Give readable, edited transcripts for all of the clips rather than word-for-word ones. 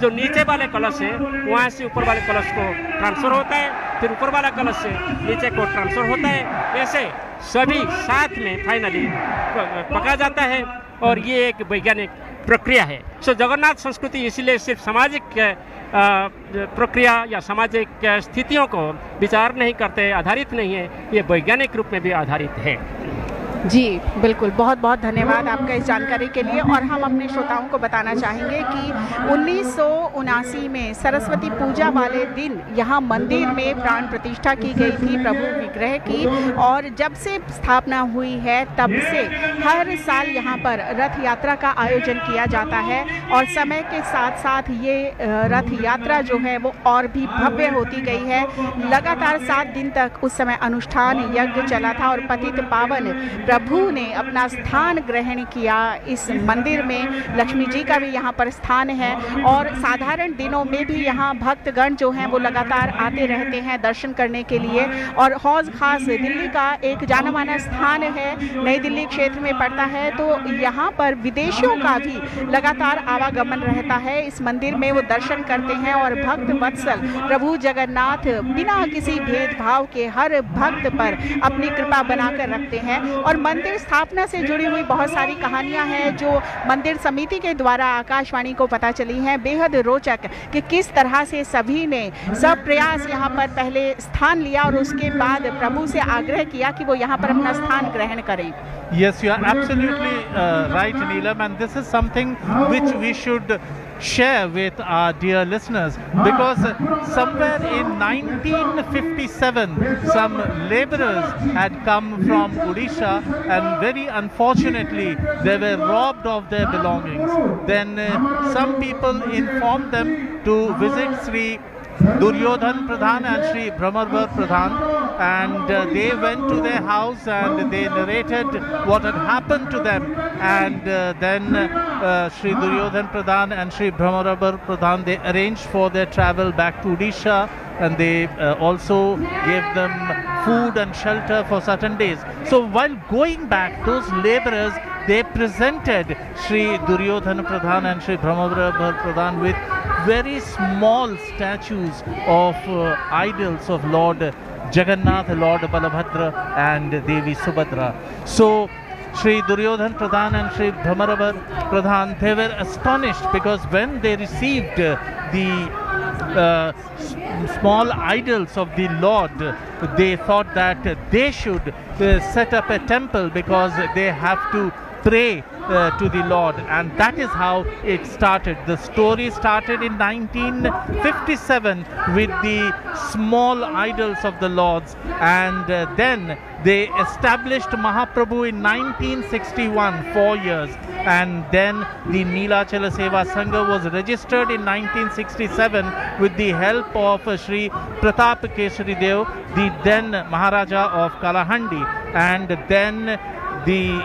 जो नीचे वाले कलश है वहाँ से ऊपर वाले कलश को ट्रांसफ़र होता है, फिर ऊपर वाला कलश से नीचे को ट्रांसफ़र होता है। ऐसे सभी साथ में फाइनली पका जाता है और ये एक वैज्ञानिक प्रक्रिया है। सो जगन्नाथ संस्कृति इसलिए सिर्फ सामाजिक प्रक्रिया या सामाजिक स्थितियों को विचार नहीं करते, आधारित नहीं है, ये वैज्ञानिक रूप में भी आधारित है। जी बिल्कुल, बहुत बहुत धन्यवाद आपका इस जानकारी के लिए। और हम अपने श्रोताओं को बताना चाहेंगे कि 1979 में सरस्वती पूजा वाले दिन यहाँ मंदिर में प्राण प्रतिष्ठा की गई थी प्रभु विग्रह की, और जब से स्थापना हुई है तब से हर साल यहाँ पर रथ यात्रा का आयोजन किया जाता है। और समय के साथ साथ ये रथ यात्रा जो है वो और भी भव्य होती गई है। लगातार 7 दिन तक उस समय अनुष्ठान यज्ञ चला था और पतित पावन प्रभु ने अपना स्थान ग्रहण किया इस मंदिर में। लक्ष्मी जी का भी यहाँ पर स्थान है और साधारण दिनों में भी यहाँ भक्तगण जो हैं वो लगातार आते रहते हैं दर्शन करने के लिए। और हौज खास दिल्ली का एक जाना माना स्थान है, नई दिल्ली क्षेत्र में पड़ता है, तो यहाँ पर विदेशियों का भी लगातार आवागमन रहता है। इस मंदिर में वो दर्शन करते हैं और भक्त वत्सल प्रभु जगन्नाथ बिना किसी भेदभाव के हर भक्त पर अपनी कृपा बनाकर रखते हैं। और मंदिर स्थापना से जुड़ी हुई बहुत सारी कहानियां हैं जो मंदिर समिति के द्वारा आकाशवाणी को पता चली हैं, बेहद रोचक, कि किस तरह से सभी ने सब प्रयास यहाँ पर पहले स्थान लिया और उसके बाद प्रभु से आग्रह किया कि वो यहाँ पर अपना स्थान ग्रहण करें। Yes, you are absolutely right, Neelam, and this is something which we should share with our dear listeners, because somewhere in 1957 some laborers had come from Odisha and very unfortunately they were robbed of their belongings. Then some people informed them to visit Sri Duryodhan Pradhan and Sri Brahmarvar Pradhan, and they went to their house and they narrated what had happened to them, and then Sri Duryodhan Pradhan and Sri Brahmarvar Pradhan, they arranged for their travel back to Odisha, and they also gave them food and shelter for certain days. So while going back, those laborers, they presented Sri Duryodhan Pradhan and Sri Brahmarvar Pradhan with very small statues of idols of Lord Jagannath, Lord Balabhadra and Devi Subhadra. So Sri Duryodhan Pradhan and Sri Brahmarvar Pradhan, they were astonished, because when they received the small idols of the Lord, they thought that they should set up a temple because they have to pray to the Lord, and that is how it started. The story started in 1957 with the small idols of the Lords, and then they established Mahaprabhu in 1961, 4 years, and then the Neelachala Seva Sangha was registered in 1967 with the help of Sri Pratap Keshari Dev, the then Maharaja of Kalahandi, and then the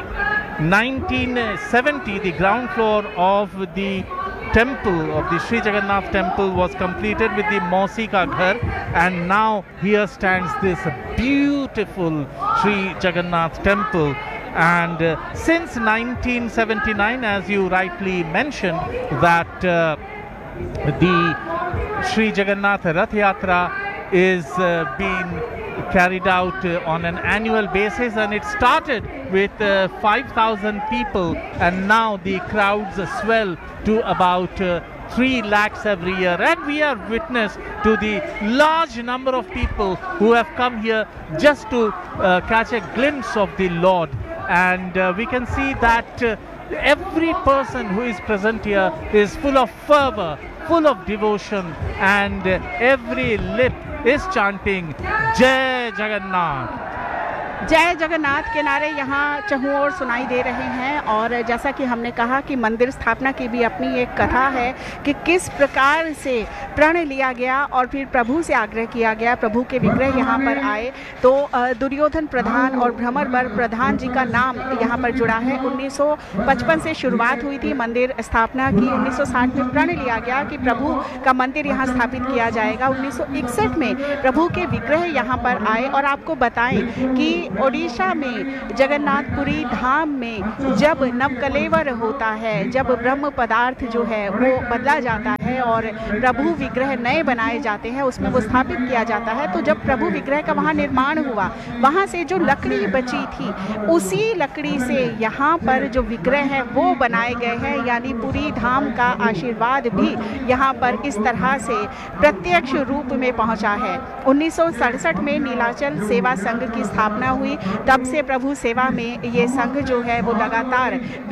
1970 the ground floor of the temple of the Sri Jagannath temple was completed with the Mausi Ka Ghar, and now here stands this beautiful Sri Jagannath temple. And since 1979, as you rightly mentioned, that the Sri Jagannath Rath Yatra is being carried out on an annual basis, and it started with 5,000 people, and now the crowds swell to about 3 lakhs every year, and we are witness to the large number of people who have come here just to catch a glimpse of the Lord. And we can see that every person who is present here is full of fervor, full of devotion, and every lip is chanting Jai Jagannath. जय जगन्नाथ के नारे यहाँ चहुँ ओर सुनाई दे रहे हैं। और जैसा कि हमने कहा कि मंदिर स्थापना की भी अपनी एक कथा है कि किस प्रकार से प्रण लिया गया और फिर प्रभु से आग्रह किया गया, प्रभु के विग्रह यहाँ पर आए। तो दुर्योधन प्रधान और भ्रमरवर प्रधान जी का नाम यहाँ पर जुड़ा है। 1955 से शुरुआत हुई थी मंदिर स्थापना की। 1960 में प्रण लिया गया कि प्रभु का मंदिर यहाँ स्थापित किया जाएगा। 1961 में प्रभु के विग्रह यहाँ पर आए। और आपको बताएं कि ओडिशा में जगन्नाथपुरी धाम में जब नवकलेवर होता है, जब ब्रह्म पदार्थ जो है वो बदला जाता है और प्रभु विग्रह नए बनाए जाते हैं, उसमें वो स्थापित किया जाता है, तो जब प्रभु विग्रह का वहाँ निर्माण हुआ, वहाँ से जो लकड़ी बची थी उसी लकड़ी से यहाँ पर जो विग्रह है वो बनाए गए हैं। यानी पुरी धाम का आशीर्वाद भी यहाँ पर इस तरह से प्रत्यक्ष रूप में पहुँचा है। 1967 में नीलाचल सेवा संघ की स्थापना हुई, तब से प्रभु सेवा में ये संघ जो है वो लगातार